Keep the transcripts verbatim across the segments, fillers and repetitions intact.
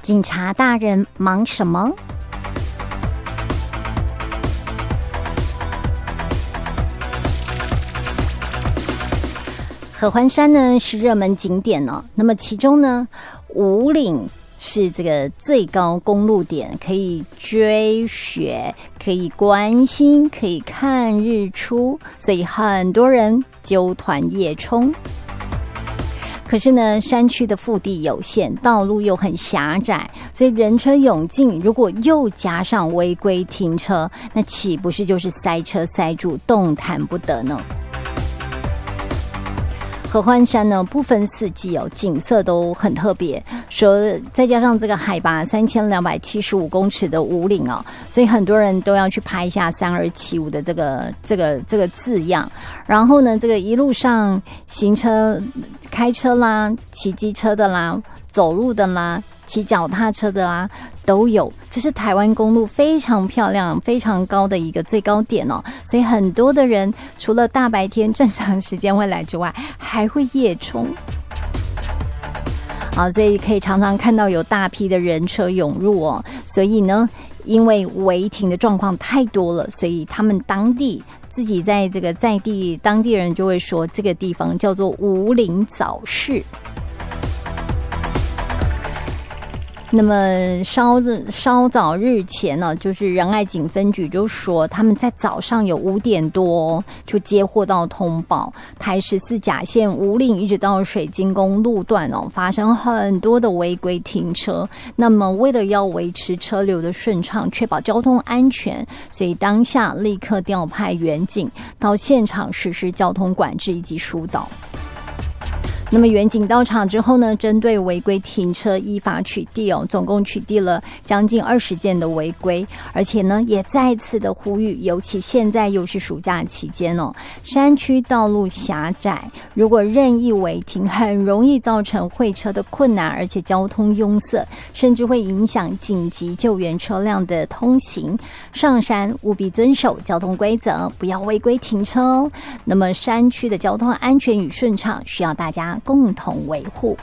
警察大人忙什么？合欢山呢是热门景点哦，那么其中呢，武岭是这个最高公路点，可以追雪，可以观星，可以看日出，所以很多人揪团夜冲。可是呢，山区的腹地有限，道路又很狭窄，所以人车涌进，如果又加上违规停车，那岂不是就是塞车塞住，动弹不得呢？合欢山呢，不分四季哦，景色都很特别。说再加上这个海拔三千两百七十五公尺的武岭哦，所以很多人都要去拍一下三二七五的这个这个这个字样。然后呢，这个一路上行车、开车啦、骑机车的啦、走路的啦、骑脚踏车的啦都有，这是台湾公路非常漂亮、非常高的一个最高点哦。所以很多的人除了大白天正常时间会来之外，还会夜冲。好，所以可以常常看到有大批的人车涌入哦。所以呢，因为违停的状况太多了，所以他们当地自己在这个在地当地人就会说，这个地方叫做武岭早市。那么稍稍早日前呢，就是仁爱警分局就说，他们在早上有五点多就接获到通报，台十四甲线武岭一直到水晶宫路段哦，发生很多的违规停车。那么为了要维持车流的顺畅，确保交通安全，所以当下立刻调派员警到现场实施交通管制以及疏导。那么员警到场之后呢，针对违规停车依法取缔哦，总共取缔了将近二十件的违规，而且呢也再次的呼吁，尤其现在又是暑假期间哦，山区道路狭窄，如果任意违停，很容易造成会车的困难，而且交通拥塞，甚至会影响紧急救援车辆的通行。上山务必遵守交通规则，不要违规停车哦。那么山区的交通安全与顺畅，需要大家共同维护。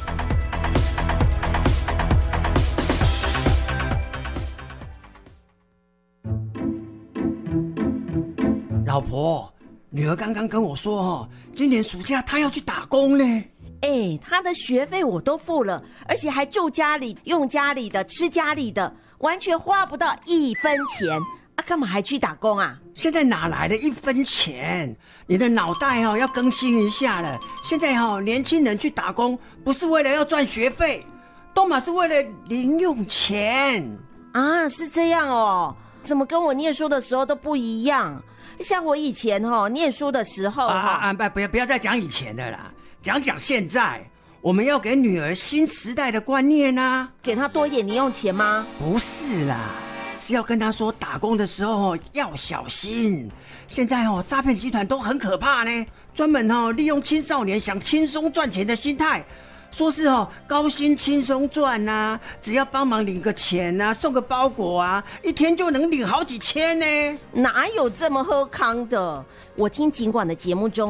老婆，女儿刚刚跟我说哦，今年暑假她要去打工呢。 哎，她的学费我都付了，而且还住家里、用家里的、吃家里的，完全花不到一分钱啊！干嘛还去打工啊？ 现在哪来的一分钱？你的脑袋哦要更新一下了。现在哦，年轻人去打工不是为了要赚学费，都嘛是为了零用钱啊！是这样哦，怎么跟我念书的时候都不一样？像我以前哦念书的时候啊啊不不要不要再讲以前的啦，讲讲现在。我们要给女儿新时代的观念啊， 给她多一点零用钱吗？ 不是啦，是要跟她说打工的时候要小心。现在哦，诈骗集团都很可怕呢，专门哦利用青少年想轻松赚钱的心态，说是哦高薪轻松赚啊，只要帮忙领个钱啊，送个包裹啊，一天就能领好几千呢。 哪有这么喝康的？我听警管的节目中